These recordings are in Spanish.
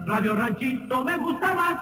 Radio Ranchito me gusta más.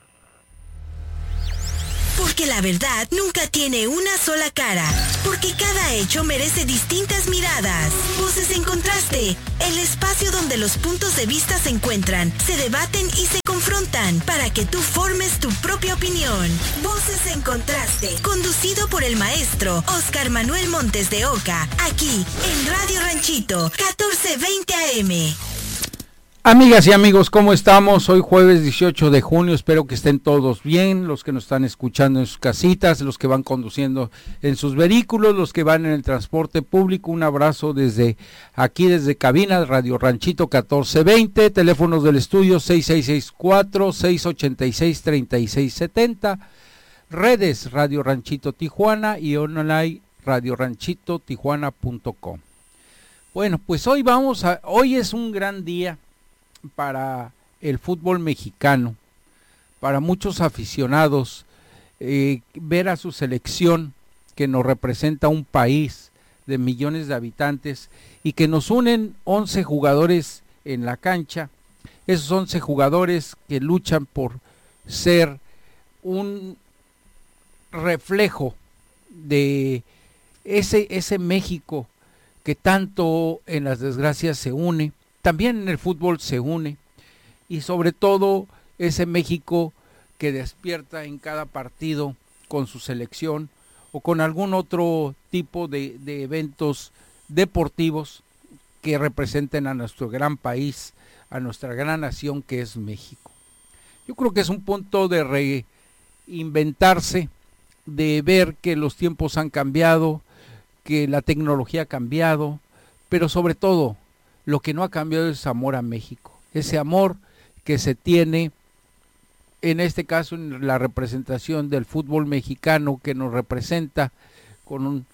Porque la verdad nunca tiene una sola cara. Porque cada hecho merece distintas miradas. Voces en Contraste, el espacio donde los puntos de vista se encuentran, se debaten y se confrontan para que tú formes tu propia opinión. Voces en Contraste, conducido por el maestro Oscar Manuel Montes de Oca, aquí en Radio Ranchito, 1420 AM. Amigas y amigos, ¿cómo estamos? Hoy jueves 18 de junio, espero que estén todos bien, los que nos están escuchando en sus casitas, los que van conduciendo en sus vehículos, los que van en el transporte público. Un abrazo desde aquí, desde cabina, Radio Ranchito 1420, teléfonos del estudio 6664-686-3670, redes Radio Ranchito Tijuana y online radioranchitotijuana.com. Bueno, pues hoy es un gran día para el fútbol mexicano, para muchos aficionados, ver a su selección que nos representa un país de millones de habitantes y que nos unen 11 jugadores en la cancha, esos 11 jugadores que luchan por ser un reflejo de ese México que tanto en las desgracias se une, también en el fútbol se une, y sobre todo ese México que despierta en cada partido con su selección o con algún otro tipo de eventos deportivos que representen a nuestro gran país, a nuestra gran nación que es México. Yo creo que es un punto de reinventarse, de ver que los tiempos han cambiado, que la tecnología ha cambiado, pero sobre todo lo que no ha cambiado es amor a México, ese amor que se tiene, en este caso en la representación del fútbol mexicano que nos representa con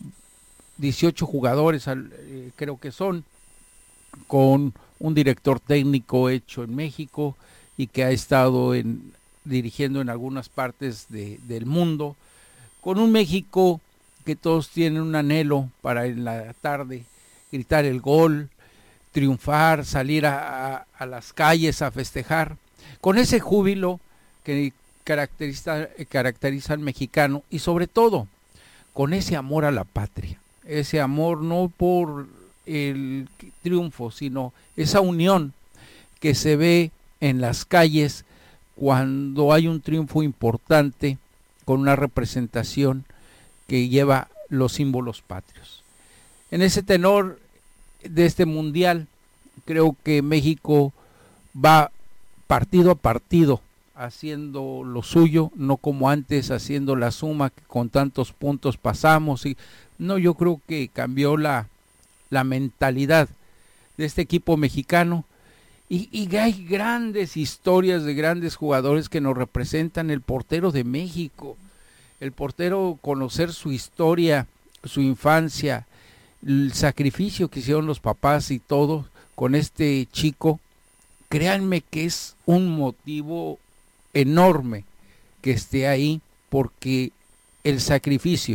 18 jugadores, creo que son, con un director técnico hecho en México y que ha estado dirigiendo en algunas partes del mundo, con un México que todos tienen un anhelo para en la tarde gritar el gol, triunfar, salir a las calles a festejar, con ese júbilo que caracteriza al mexicano y sobre todo con ese amor a la patria, ese amor no por el triunfo, sino esa unión que se ve en las calles cuando hay un triunfo importante con una representación que lleva los símbolos patrios. En ese tenor de este mundial, creo que México va partido a partido haciendo lo suyo, no como antes haciendo la suma que con tantos puntos pasamos. No, yo creo que cambió la mentalidad de este equipo mexicano y hay grandes historias de grandes jugadores que nos representan. El portero de México, el portero, conocer su historia, su infancia, el sacrificio que hicieron los papás y todo con este chico, créanme que es un motivo enorme que esté ahí, porque el sacrificio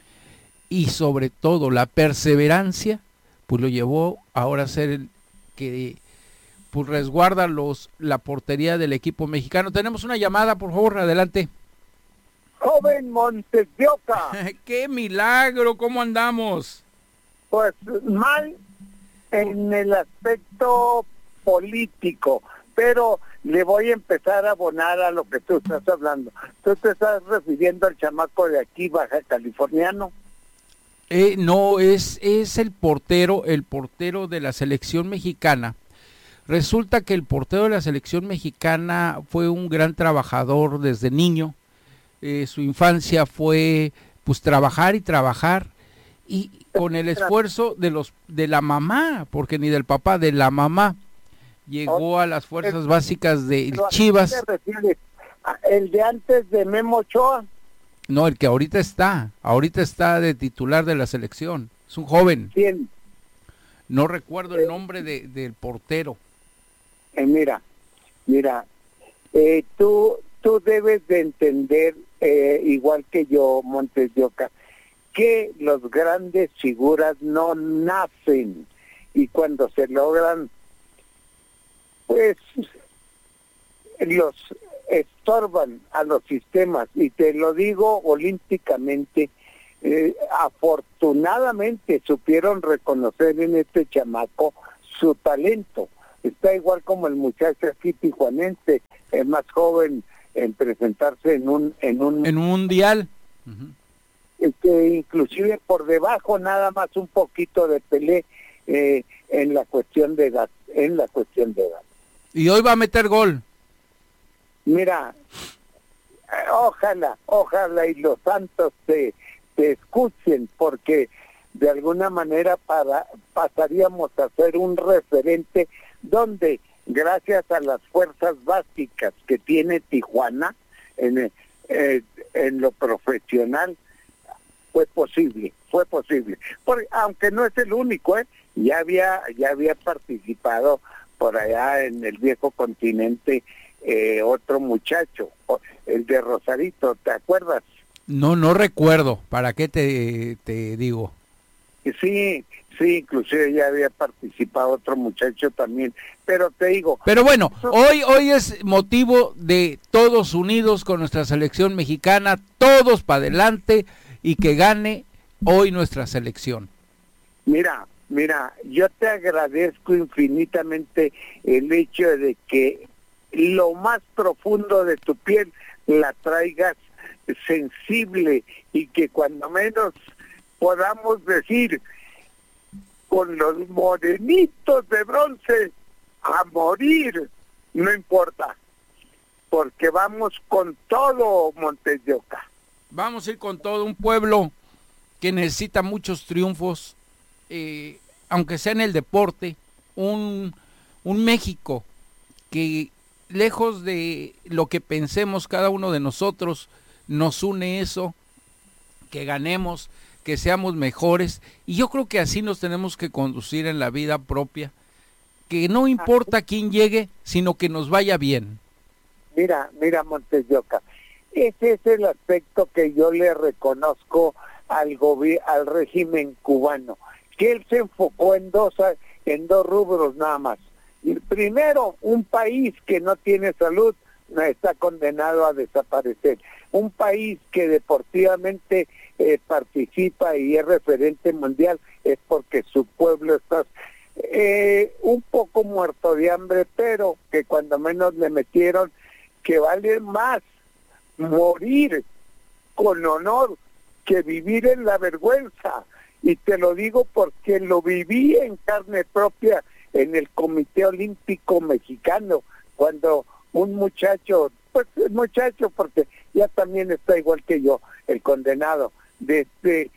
y sobre todo la perseverancia pues lo llevó ahora a ser el que pues resguarda la portería del equipo mexicano. Tenemos una llamada, por favor, adelante. Joven Montes de Oca. ¡Qué milagro! ¿Cómo andamos? Pues mal en el aspecto político, pero le voy a empezar a abonar a lo que tú estás hablando. ¿Tú te estás refiriendo al chamaco de aquí, baja californiano? No, es el portero de la selección mexicana. Resulta que el portero de la selección mexicana fue un gran trabajador desde niño. Su infancia fue pues trabajar y con el esfuerzo de la mamá, porque ni del papá, de la mamá, llegó a las fuerzas básicas de Chivas. ¿A qué te refieres? ¿El de antes de Memo Ochoa? No, el que ahorita está de titular de la selección, es un joven. ¿Quién? No recuerdo el nombre del portero. Mira, tú debes de entender, igual que yo, Montes de Oca, que las grandes figuras no nacen, y cuando se logran, pues los estorban a los sistemas, y te lo digo olímpicamente. Afortunadamente supieron reconocer en este chamaco su talento. Está igual como el muchacho aquí tijuanense, el más joven en presentarse en un mundial. Inclusive por debajo nada más un poquito de Pelé en la cuestión de edad, Y hoy va a meter gol. Mira, ojalá y los santos te escuchen, porque de alguna manera pasaríamos a ser un referente donde, gracias a las fuerzas básicas que tiene Tijuana en lo profesional, fue posible, porque, aunque no es el único, ya había participado por allá en el viejo continente otro muchacho, el de Rosarito, ¿te acuerdas? No recuerdo, ¿para qué te digo? Sí, inclusive ya había participado otro muchacho también, pero te digo... Pero bueno, hoy es motivo de todos unidos con nuestra selección mexicana, todos para adelante, y que gane hoy nuestra selección. Mira, yo te agradezco infinitamente el hecho de que lo más profundo de tu piel la traigas sensible, y que cuando menos podamos decir con los morenitos de bronce a morir, no importa, porque vamos con todo, Montes de Oca. Vamos a ir con todo, un pueblo que necesita muchos triunfos, aunque sea en el deporte, un México que, lejos de lo que pensemos cada uno de nosotros, nos une eso, que ganemos, que seamos mejores, y yo creo que así nos tenemos que conducir en la vida propia, que no importa quién llegue, sino que nos vaya bien. Mira, Montes de Oca, ese es el aspecto que yo le reconozco al régimen cubano, que él se enfocó en dos rubros nada más. Primero, un país que no tiene salud está condenado a desaparecer. Un país que deportivamente participa y es referente mundial es porque su pueblo está un poco muerto de hambre, pero que cuando menos le metieron que vale más morir con honor que vivir en la vergüenza. Y te lo digo porque lo viví en carne propia en el Comité Olímpico Mexicano, cuando un muchacho porque ya también está igual que yo, el condenado, les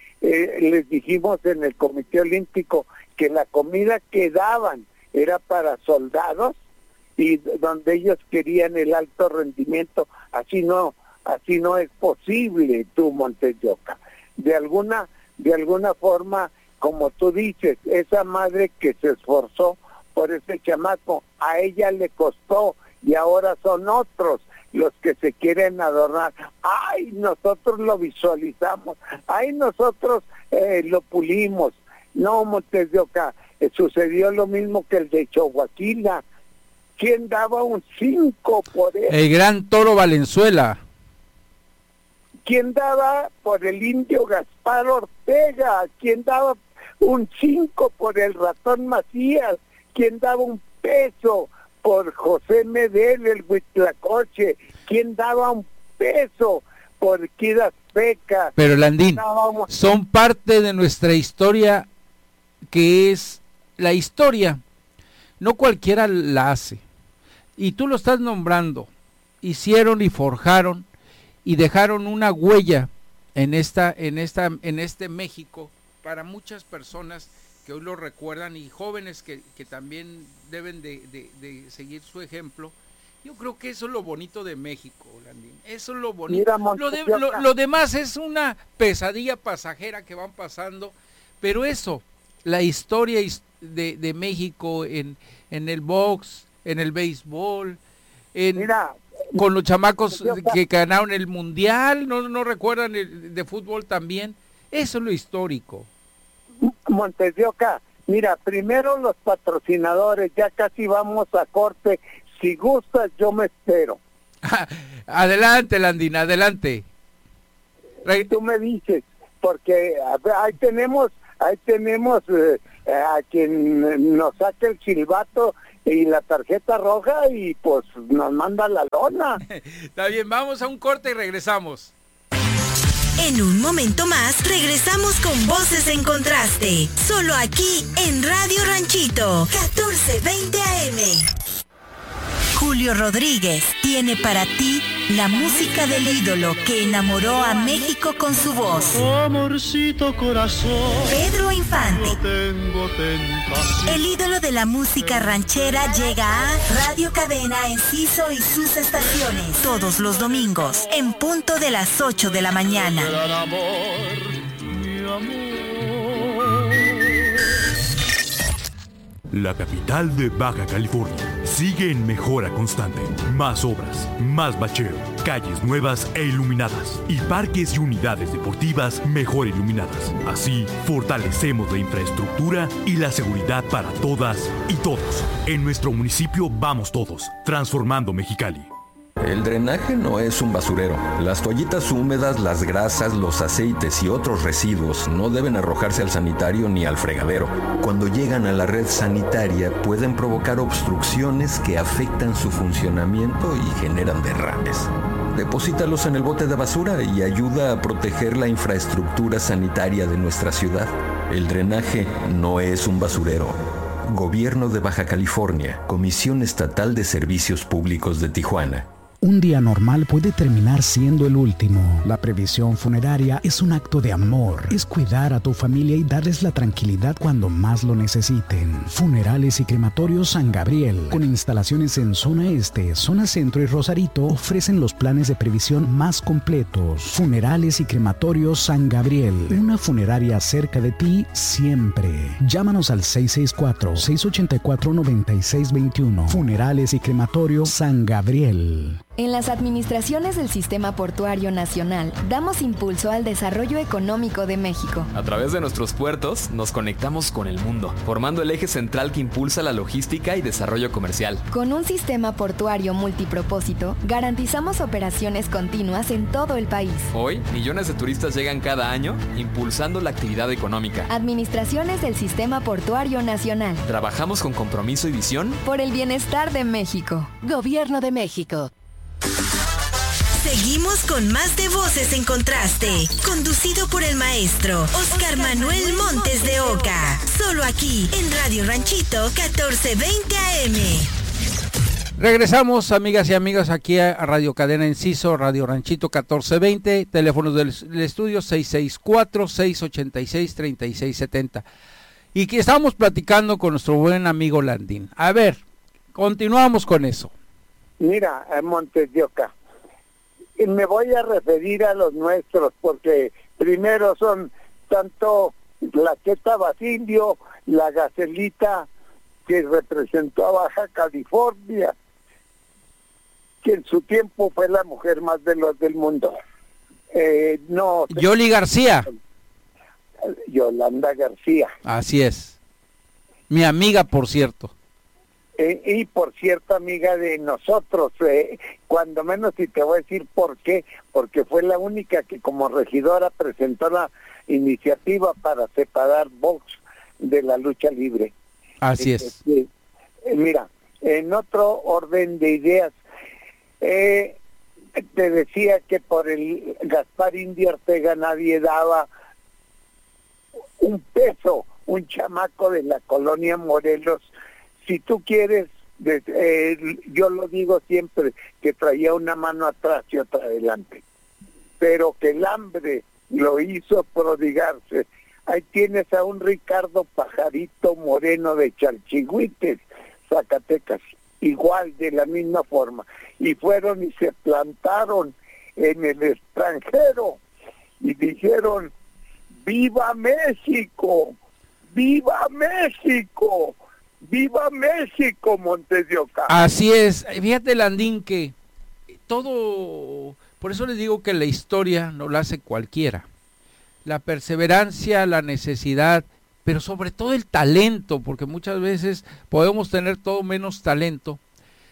dijimos en el Comité Olímpico que la comida que daban era para soldados, y donde ellos querían el alto rendimiento, así no es posible, tú, Montes de Oca. De alguna forma, como tú dices, esa madre que se esforzó por ese chamaco, a ella le costó, y ahora son otros los que se quieren adornar. ¡Ay, nosotros lo visualizamos! ¡Ay, nosotros lo pulimos! No, Montes de Oca, sucedió lo mismo que el de Choaquila. ¿Quién daba un 5 por él? El gran Toro Valenzuela. ¿Quién daba por el indio Gaspar Ortega? ¿Quién daba un 5 por el ratón Macías? ¿Quién daba un peso por José Medel, el Huitlacoche? ¿Quién daba un peso por Quidas Peca? Pero, Landín, son parte de nuestra historia, que es la historia. No cualquiera la hace. Y tú lo estás nombrando. Hicieron y forjaron y dejaron una huella en este México para muchas personas que hoy lo recuerdan, y jóvenes que también deben de seguir su ejemplo. Yo creo que eso es lo bonito de México, Landín. Eso es lo bonito. Mira, lo demás es una pesadilla pasajera que van pasando, pero eso, la historia de México en el box, en el béisbol, con los chamacos que ganaron el mundial, no recuerdan de fútbol también. Eso es lo histórico. Montes de Oca, mira, primero los patrocinadores, ya casi vamos a corte. Si gustas, yo me espero. Adelante, Landín, adelante. Tú me dices, porque ahí tenemos a quien nos saque el silbato y la tarjeta roja y pues nos manda la lona. Está bien, vamos a un corte y regresamos. En un momento más regresamos con Voces en Contraste, solo aquí en Radio Ranchito, 1420 AM. Julio Rodríguez tiene para ti la música del ídolo que enamoró a México con su voz. Amorcito corazón, Pedro Infante. no tengo tentación. El ídolo de la música ranchera llega a Radio Cadena Enciso y sus estaciones todos los domingos en punto de las 8 de la mañana. Gran amor, mi amor. La capital de Baja California sigue en mejora constante. Más obras, más bacheo, calles nuevas e iluminadas y parques y unidades deportivas mejor iluminadas. Así, fortalecemos la infraestructura y la seguridad para todas y todos. En nuestro municipio vamos todos, transformando Mexicali. El drenaje no es un basurero. Las toallitas húmedas, las grasas, los aceites y otros residuos no deben arrojarse al sanitario ni al fregadero. Cuando llegan a la red sanitaria pueden provocar obstrucciones que afectan su funcionamiento y generan derrames. Deposítalos en el bote de basura y ayuda a proteger la infraestructura sanitaria de nuestra ciudad. El drenaje no es un basurero. Gobierno de Baja California, Comisión Estatal de Servicios Públicos de Tijuana. Un día normal puede terminar siendo el último. La previsión funeraria es un acto de amor. Es cuidar a tu familia y darles la tranquilidad cuando más lo necesiten. Funerales y Crematorios San Gabriel, con instalaciones en zona este, zona centro y Rosarito, ofrecen los planes de previsión más completos. Funerales y Crematorios San Gabriel, una funeraria cerca de ti siempre. Llámanos al 664-684-9621. Funerales y Crematorios San Gabriel. En las administraciones del Sistema Portuario Nacional, damos impulso al desarrollo económico de México. A través de nuestros puertos, nos conectamos con el mundo, formando el eje central que impulsa la logística y desarrollo comercial. Con un sistema portuario multipropósito, garantizamos operaciones continuas en todo el país. Hoy, millones de turistas llegan cada año, impulsando la actividad económica. Administraciones del Sistema Portuario Nacional. Trabajamos con compromiso y visión por el bienestar de México. Gobierno de México. Seguimos con más de Voces en Contraste, conducido por el maestro Oscar Manuel Montes de Oca, solo aquí en Radio Ranchito 1420 AM. Regresamos, amigas y amigos, aquí a Radio Cadena Enciso, Radio Ranchito 1420, teléfonos del estudio 664-686-3670. Y que estamos platicando con nuestro buen amigo Landín. A ver, continuamos con eso. Mira, Montes de Oca, me voy a referir a los nuestros, porque primero son tanto la Cheta Basilio, la Gacelita, que representó a Baja California, que en su tiempo fue la mujer más veloz del mundo. Yoli García. Yolanda García. Así es. Mi amiga, por cierto. Y por cierto, amiga de nosotros, cuando menos, y te voy a decir por qué, porque fue la única que como regidora presentó la iniciativa para separar box de la lucha libre. Así es. Mira, en otro orden de ideas, te decía que por el Gaspar Indio Ortega nadie daba un peso, un chamaco de la colonia Morelos. Si tú quieres, yo lo digo siempre, que traía una mano atrás y otra adelante, pero que el hambre lo hizo prodigarse. Ahí tienes a un Ricardo Pajarito Moreno de Chalchihuites, Zacatecas, igual, de la misma forma, y fueron y se plantaron en el extranjero y dijeron: ¡Viva México! ¡Viva México! ¡Viva México, Montes de Oca! Así es. Fíjate, Landín, que todo, por eso les digo que la historia no la hace cualquiera. La perseverancia, la necesidad, pero sobre todo el talento, porque muchas veces podemos tener todo menos talento,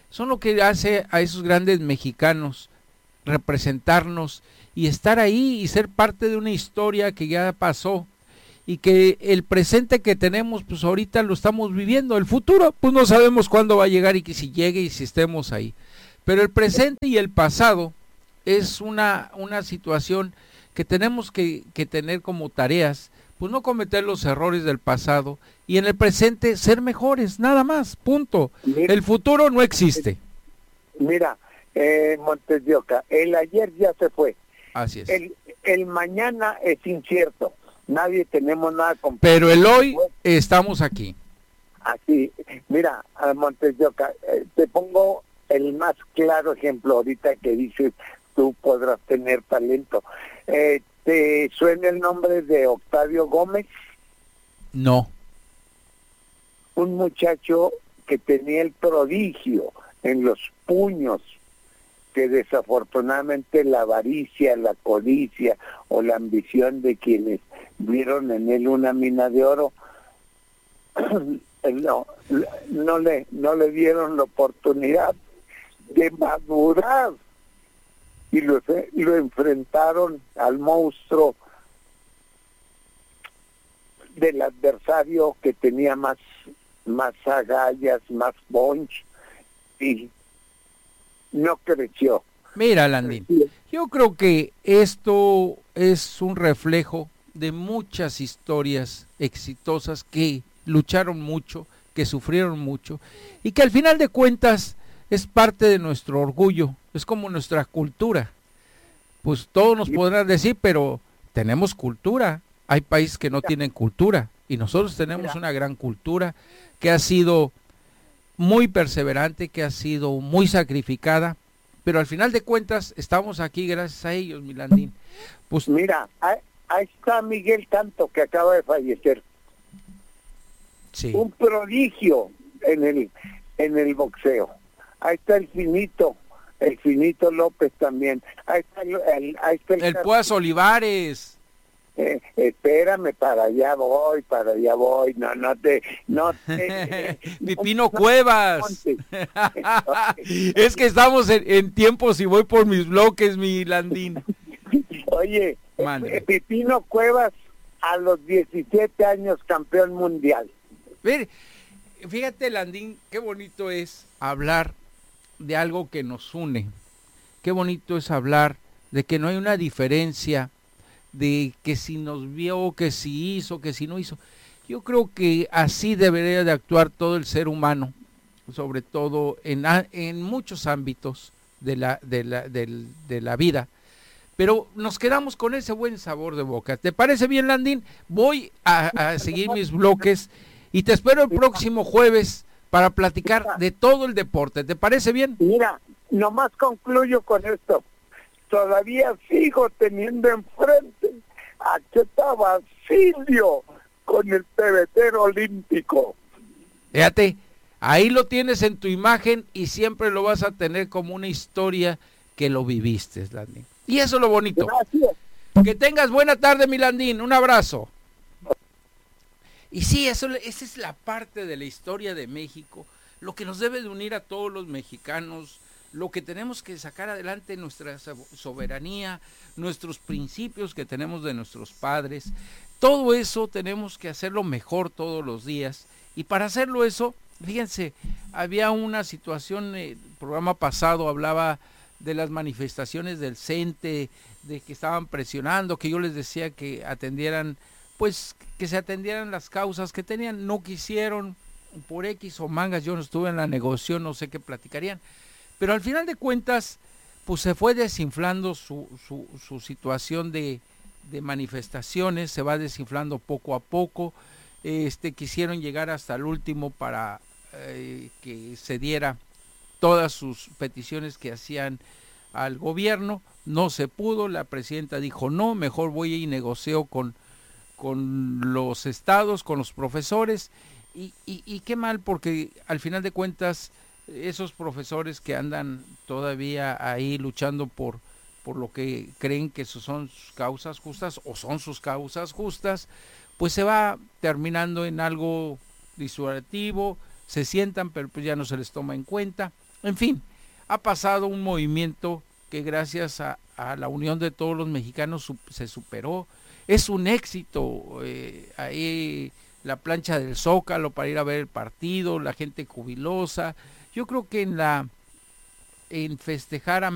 son lo que hace a esos grandes mexicanos representarnos y estar ahí y ser parte de una historia que ya pasó y que el presente que tenemos pues ahorita lo estamos viviendo. El futuro pues no sabemos cuándo va a llegar y que si llegue y si estemos ahí, pero el presente y el pasado es una situación que tenemos que tener como tareas, pues no cometer los errores del pasado y en el presente ser mejores, nada más, punto. El futuro no existe. Mira, Montes de Oca, el ayer ya se fue. Así es. El mañana es incierto. Nadie tenemos nada con... Pero el hoy estamos aquí. Así, mira, Montes de Oca, te pongo el más claro ejemplo ahorita que dices, tú podrás tener talento. ¿Te suena el nombre de Octavio Gómez? No. Un muchacho que tenía el prodigio en los puños, que desafortunadamente la avaricia, la codicia o la ambición de quienes vieron en él una mina de oro, no le dieron la oportunidad de madurar y lo enfrentaron al monstruo del adversario que tenía más agallas, más punch, y no creció. Mira, Landín, yo creo que esto es un reflejo de muchas historias exitosas que lucharon mucho, que sufrieron mucho y que al final de cuentas es parte de nuestro orgullo, es como nuestra cultura. Pues todos nos podrán decir, pero tenemos cultura. Hay países que no tienen cultura y nosotros tenemos una gran cultura que ha sido muy perseverante, que ha sido muy sacrificada, pero al final de cuentas estamos aquí gracias a ellos, Milandín. Pues mira, ahí está Miguel Canto, que acaba de fallecer. Sí. Un prodigio en el boxeo. Ahí está el Finito López también. Ahí está el Puas Olivares. Espérame, para allá voy, no te Pipino Cuevas. Es que estamos en tiempos y voy por mis bloques, mi Landín. Oye, Pipino Cuevas a los 17 años campeón mundial. Fíjate, Landín, qué bonito es hablar de algo que nos une. Qué bonito es hablar de que no hay una diferencia de que si nos vio, que si hizo, que si no hizo. Yo creo que así debería de actuar todo el ser humano, sobre todo en muchos ámbitos de la vida. Pero nos quedamos con ese buen sabor de boca. ¿Te parece bien, Landín? Voy a seguir mis bloques y te espero el próximo jueves para platicar de todo el deporte. ¿Te parece bien? Mira, nomás concluyo con esto. Todavía sigo teniendo enfrente a Cheta Basilio con el pebetero olímpico. Fíjate, ahí lo tienes en tu imagen y siempre lo vas a tener como una historia que lo viviste, Landín. Y eso es lo bonito. Gracias. Que tengas buena tarde, mi Landín. Un abrazo. Y sí, esa es la parte de la historia de México, lo que nos debe de unir a todos los mexicanos, lo que tenemos que sacar adelante, nuestra soberanía, nuestros principios que tenemos de nuestros padres. Todo eso tenemos que hacerlo mejor todos los días. Y para hacerlo eso, fíjense, había una situación, el programa pasado hablaba de las manifestaciones del CENTE, de que estaban presionando, que yo les decía que atendieran, pues que se atendieran las causas que tenían. No quisieron, por X o mangas, yo no estuve en la negociación, no sé qué platicarían, pero al final de cuentas pues se fue desinflando su situación de manifestaciones, se va desinflando poco a poco. Quisieron llegar hasta el último para que se diera todas sus peticiones que hacían al gobierno. No se pudo, la presidenta dijo no, mejor voy y negocio con los estados, con los profesores, y qué mal, porque al final de cuentas esos profesores que andan todavía ahí luchando por lo que creen que son sus causas justas, o son sus causas justas, pues se va terminando en algo disuasivo, se sientan, pero pues ya no se les toma en cuenta. En fin, ha pasado un movimiento que gracias a la unión de todos los mexicanos se superó. Es un éxito ahí la plancha del Zócalo para ir a ver el partido, la gente jubilosa. Yo creo que en festejar a